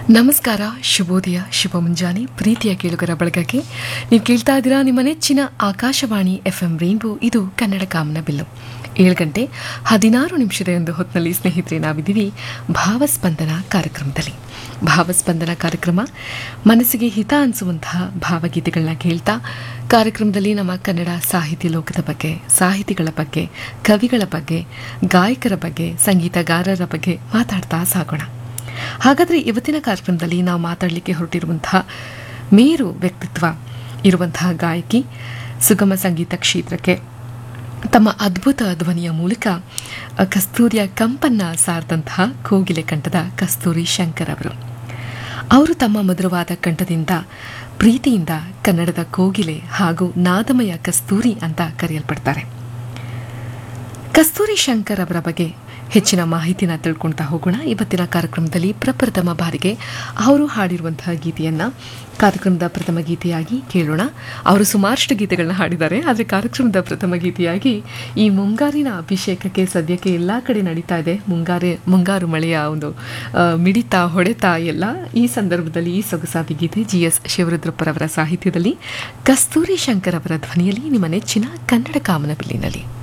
ನಮಸ್ಕಾರ, ಶುಭೋದಯ, ಶುಭ ಮುಂಜಾನೆ ಪ್ರೀತಿಯ ಕೇಳುಗರ ಬಳಗಕ್ಕೆ. ನೀವು ಕೇಳ್ತಾ ಇದ್ದೀರಾ ನಿಮ್ಮ ನೆಚ್ಚಿನ ಆಕಾಶವಾಣಿ FM ರೈನ್ಬೋ. ಇದು ಕನ್ನಡ ಕಾಮನಬಿಲ್ಲು. 7 ಗಂಟೆ 16 ನಿಮಿಷದ ಒಂದು ಹೊತ್ತಿನಲ್ಲಿ ಸ್ನೇಹಿತರೆ ನಾವಿದ್ದೀವಿ ಭಾವಸ್ಪಂದನ ಕಾರ್ಯಕ್ರಮದಲ್ಲಿ. ಭಾವಸ್ಪಂದನ ಕಾರ್ಯಕ್ರಮ ಮನಸ್ಸಿಗೆ ಹಿತ ಅನಿಸುವಂತಹ ಭಾವಗೀತೆಗಳನ್ನ ಕೇಳ್ತಾ ಕಾರ್ಯಕ್ರಮದಲ್ಲಿ ನಮ್ಮ ಕನ್ನಡ ಸಾಹಿತ್ಯ ಲೋಕದ ಬಗ್ಗೆ, ಸಾಹಿತಿಗಳ ಬಗ್ಗೆ, ಕವಿಗಳ ಬಗ್ಗೆ, ಗಾಯಕರ ಬಗ್ಗೆ, ಸಂಗೀತಗಾರರ ಬಗ್ಗೆ ಮಾತಾಡ್ತಾ ಸಾಗೋಣ. ಹಾಗಾದರೆ ಇವತ್ತಿನ ಕಾರ್ಯಕ್ರಮದಲ್ಲಿ ನಾವು ಮಾತಾಡಲಿಕ್ಕೆ ಹೊರಟಿರುವಂತಹ ಮೇರು ವ್ಯಕ್ತಿತ್ವ ಇರುವಂತಹ ಗಾಯಕಿ, ಸುಗಮ ಸಂಗೀತ ಕ್ಷೇತ್ರಕ್ಕೆ ತಮ್ಮ ಅದ್ಭುತ ಧ್ವನಿಯ ಮೂಲಕ ಕಸ್ತೂರಿಯ ಕಂಪನ್ನ ಸಾರದಂತಹ ಕೋಗಿಲೆ ಕಂಠದ ಕಸ್ತೂರಿ ಶಂಕರ್ ಅವರು ತಮ್ಮ ಮಧುರವಾದ ಕಂಠದಿಂದ ಪ್ರೀತಿಯಿಂದ ಕನ್ನಡದ ಕೋಗಿಲೆ ಹಾಗೂ ನಾದಮಯ ಕಸ್ತೂರಿ ಅಂತ ಕರೆಯಲ್ಪಡ್ತಾರೆ. ಕಸ್ತೂರಿ ಶಂಕರ್ ಅವರ ಬಗ್ಗೆ ಹೆಚ್ಚಿನ ಮಾಹಿತಿನ ತಿಳ್ಕೊಳ್ತಾ ಹೋಗೋಣ. ಇವತ್ತಿನ ಕಾರ್ಯಕ್ರಮದಲ್ಲಿ ಪ್ರಪ್ರಥಮ ಬಾರಿಗೆ ಅವರು ಹಾಡಿರುವಂತಹ ಗೀತೆಯನ್ನು ಕಾರ್ಯಕ್ರಮದ ಪ್ರಥಮ ಗೀತೆಯಾಗಿ ಕೇಳೋಣ. ಅವರು ಸುಮಾರಷ್ಟು ಗೀತೆಗಳನ್ನ ಹಾಡಿದ್ದಾರೆ, ಆದರೆ ಕಾರ್ಯಕ್ರಮದ ಪ್ರಥಮ ಗೀತೆಯಾಗಿ ಈ ಮುಂಗಾರಿನ ಅಭಿಷೇಕಕ್ಕೆ ಸದ್ಯಕ್ಕೆ ಎಲ್ಲ ಕಡೆ ನಡೀತಾ ಇದೆ ಮುಂಗಾರು ಮಳೆಯ ಒಂದು ಮಿಡಿತ ಹೊಡೆತ ಎಲ್ಲ. ಈ ಸಂದರ್ಭದಲ್ಲಿ ಈ ಸೊಗಸಾದ ಗೀತೆ GS ಶಿವರುದ್ರಪ್ಪರವರ ಸಾಹಿತ್ಯದಲ್ಲಿ ಕಸ್ತೂರಿ ಶಂಕರ್ ಅವರ ಧ್ವನಿಯಲ್ಲಿ ನಿಮ್ಮ ನೆಚ್ಚಿನ ಕನ್ನಡ ಕಾಮನಬಿಲ್ಲಿನಲ್ಲಿ.